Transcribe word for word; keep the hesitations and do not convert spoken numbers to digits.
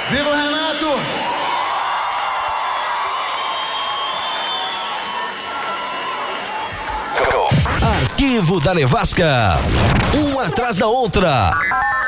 Viva o Renato! Arquivo da Nevasca, uma atrás da outra.